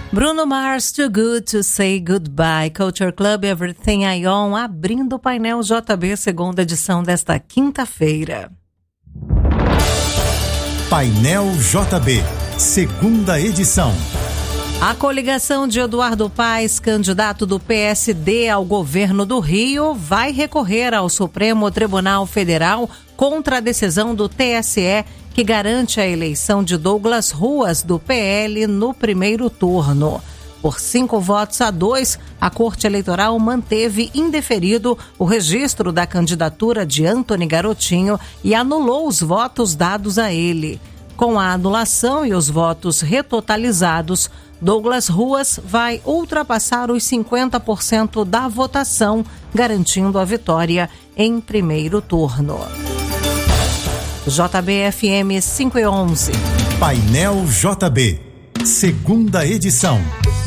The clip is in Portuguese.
Bruno Mars, Too Good to Say Goodbye. Culture Club, Everything I Own, abrindo o painel JB, segunda edição desta quinta-feira. Painel JB, segunda edição. A coligação de Eduardo Paes, candidato do PSD ao governo do Rio, vai recorrer ao Supremo Tribunal Federal contra a decisão do TSE que garante a eleição de Douglas Ruas, do PL, no primeiro turno. Por 5-2, a Corte Eleitoral manteve indeferido o registro da candidatura de Antony Garotinho e anulou os votos dados a ele. Com a anulação e os votos retotalizados, Douglas Ruas vai ultrapassar os 50% da votação, garantindo a vitória em primeiro turno. JB-FM 5 e 11. Painel JB, segunda edição.